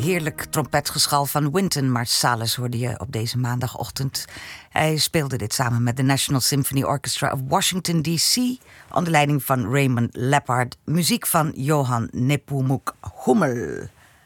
heerlijk trompetgeschal van Wynton Marsalis hoorde je op deze maandagochtend. Hij speelde dit samen met de National Symphony Orchestra of Washington D.C. onder leiding van Raymond Leppard. Muziek van Johan Nepomuk Hummel.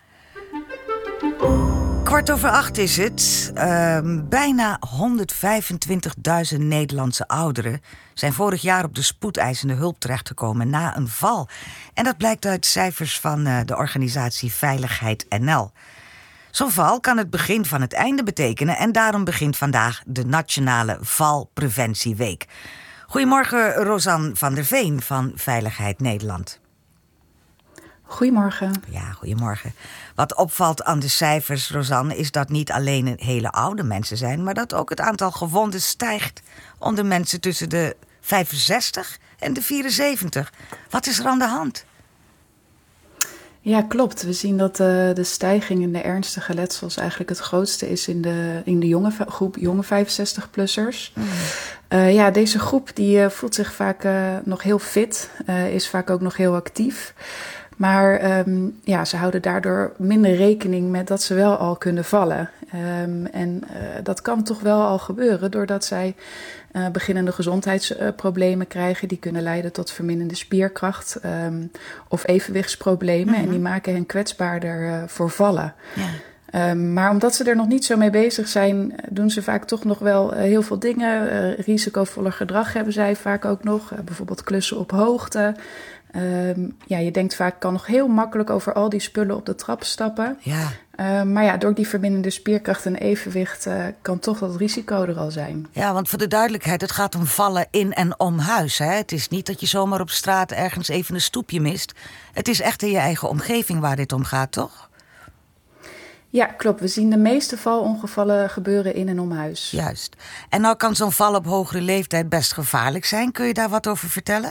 7:15 is het. Bijna 125.000 Nederlandse ouderen zijn vorig jaar op de spoedeisende hulp terechtgekomen na een val. En dat blijkt uit cijfers van de organisatie Veiligheid NL. Zo'n val kan het begin van het einde betekenen en daarom begint vandaag de Nationale Valpreventieweek. Goedemorgen, Rosanne van der Veen van Veiligheid Nederland. Goedemorgen. Ja, goedemorgen. Wat opvalt aan de cijfers, Rosanne, is dat niet alleen hele oude mensen zijn, maar dat ook het aantal gewonden stijgt onder mensen tussen de 65 en de 74. Wat is er aan de hand? Ja, klopt. We zien dat de stijging in de ernstige letsels eigenlijk het grootste is in de jonge groep jonge 65-plussers. Ja, deze groep die voelt zich vaak nog heel fit, is vaak ook nog heel actief. Maar ja, ze houden daardoor minder rekening met dat ze wel al kunnen vallen. Dat kan toch wel al gebeuren doordat zij beginnende gezondheidsproblemen krijgen. Die kunnen leiden tot verminderde spierkracht of evenwichtsproblemen. Mm-hmm. En die maken hen kwetsbaarder voor vallen. Ja. Maar omdat ze er nog niet zo mee bezig zijn, doen ze vaak toch nog wel heel veel dingen. Risicovoller gedrag hebben zij vaak ook nog. Bijvoorbeeld klussen op hoogte. Ja, je denkt vaak, kan nog heel makkelijk over al die spullen op de trap stappen. Ja. Maar ja, door die verminderde spierkracht en evenwicht kan toch dat risico er al zijn. Ja, want voor de duidelijkheid, het gaat om vallen in en om huis. Hè? Het is niet dat je zomaar op straat ergens even een stoepje mist. Het is echt in je eigen omgeving waar dit om gaat, toch? Ja, klopt. We zien de meeste valongevallen gebeuren in en om huis. Juist. En nou kan zo'n val op hogere leeftijd best gevaarlijk zijn. Kun je daar wat over vertellen?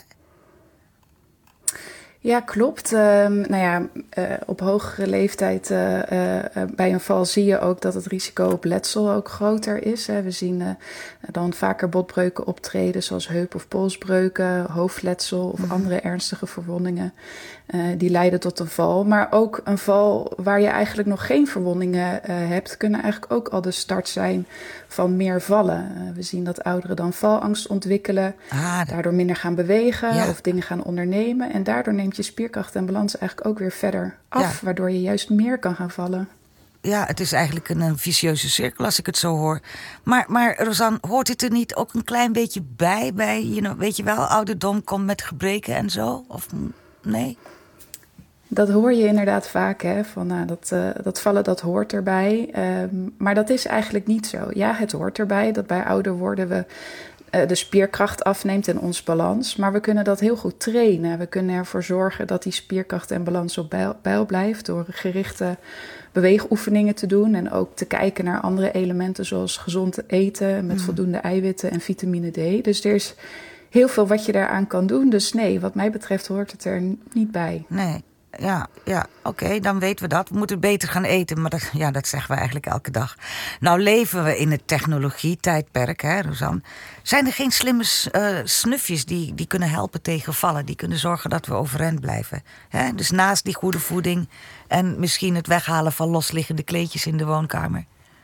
Ja, klopt. Op hogere leeftijd bij een val zie je ook dat het risico op letsel ook groter is. We zien dan vaker botbreuken optreden, zoals heup- of polsbreuken, hoofdletsel of andere ernstige verwondingen. Die leiden tot een val. Maar ook een val waar je eigenlijk nog geen verwondingen hebt, kunnen eigenlijk ook al de start zijn van meer vallen. We zien dat ouderen dan valangst ontwikkelen, daardoor minder gaan bewegen of dingen gaan ondernemen. En daardoor neemt je spierkracht en balans eigenlijk ook weer verder af, waardoor je juist meer kan gaan vallen. Ja, het is eigenlijk een vicieuze cirkel als ik het zo hoor. Maar Rosanne, hoort het er niet ook een klein beetje bij weet je wel, ouderdom komt met gebreken en zo? Of nee? Dat hoor je inderdaad vaak, hè, van dat vallen, dat hoort erbij. Maar dat is eigenlijk niet zo. Ja, het hoort erbij dat bij ouder worden we de spierkracht afneemt en ons balans. Maar we kunnen dat heel goed trainen. We kunnen ervoor zorgen dat die spierkracht en balans op peil blijft door gerichte beweegoefeningen te doen en ook te kijken naar andere elementen zoals gezond eten met voldoende eiwitten en vitamine D. Dus er is heel veel wat je daaraan kan doen. Dus nee, wat mij betreft hoort het er niet bij. Nee. Ja, oké, dan weten we dat. We moeten beter gaan eten, maar dat zeggen we eigenlijk elke dag. Nou leven we in het technologie-tijdperk, hè, Rosanne. Zijn er geen slimme snufjes die kunnen helpen tegen vallen? Die kunnen zorgen dat we overeind blijven? Hè? Dus naast die goede voeding en misschien het weghalen van losliggende kleedjes in de woonkamer.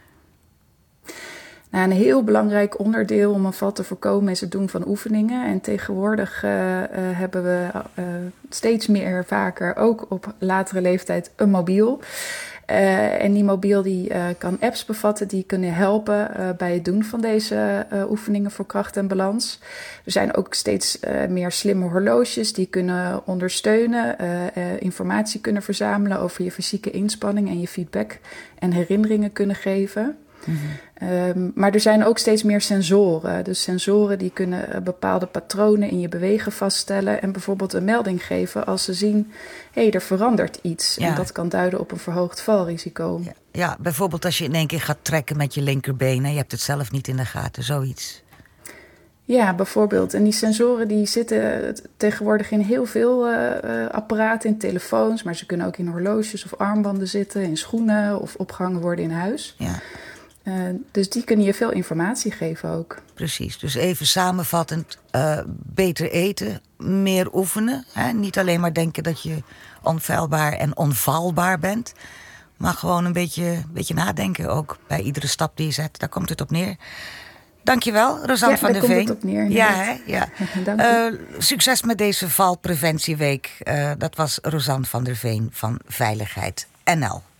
Nou, een heel belangrijk onderdeel om een val te voorkomen is het doen van oefeningen. En tegenwoordig hebben we steeds meer vaker, ook op latere leeftijd, een mobiel. En die mobiel die kan apps bevatten die kunnen helpen bij het doen van deze oefeningen voor kracht en balans. Er zijn ook steeds meer slimme horloges die kunnen ondersteunen, informatie kunnen verzamelen over je fysieke inspanning en je feedback en herinneringen kunnen geven. Mm-hmm. Maar er zijn ook steeds meer sensoren. Dus sensoren die kunnen bepaalde patronen in je bewegen vaststellen en bijvoorbeeld een melding geven als ze zien, er verandert iets. Ja. En dat kan duiden op een verhoogd valrisico. Ja, bijvoorbeeld als je in één keer gaat trekken met je linkerbeen en je hebt het zelf niet in de gaten, zoiets. Ja, bijvoorbeeld. En die sensoren die zitten tegenwoordig in heel veel apparaten, in telefoons, maar ze kunnen ook in horloges of armbanden zitten, in schoenen of opgehangen worden in huis. Ja. Dus die kunnen je veel informatie geven ook. Precies, dus even samenvattend, beter eten, meer oefenen. Hè? Niet alleen maar denken dat je onfeilbaar en onvalbaar bent, Maar gewoon een beetje nadenken ook bij iedere stap die je zet. Daar komt het op neer. Dankjewel, Rosanne van der Veen. Daar komt het op neer. Ja, hè? Ja. Dank je. Succes met deze valpreventieweek. Dat was Rosanne van der Veen van Veiligheid NL.